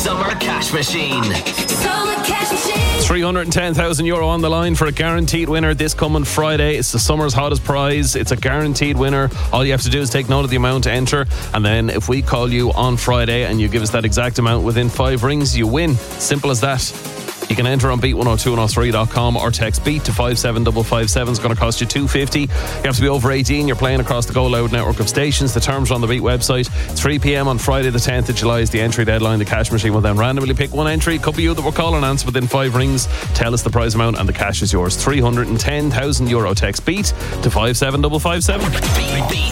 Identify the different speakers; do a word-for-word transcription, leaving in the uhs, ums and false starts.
Speaker 1: Summer Cash Machine.
Speaker 2: Summer Cash Machine.
Speaker 3: three hundred ten thousand euro on the line for a guaranteed winner this coming Friday. It's the summer's hottest prize. It's a guaranteed winner. All you have to do is take note of the amount to enter, and then if we call you on Friday and you give us that exact amount within five rings, you win. Simple as that. You can enter on beat one oh two one oh three dot com or text beat to five seven five five seven. It's going to cost you two fifty. You have to be over eighteen. You're playing across the Go Loud network of stations. The terms are on the Beat website. three p.m. on Friday the tenth of July is the entry deadline. The cash machine will then randomly pick one entry. Could be you that we're calling, answer within five rings. Tell us the prize amount and the cash is yours. three hundred ten thousand euro. Text beat to five seven five five seven.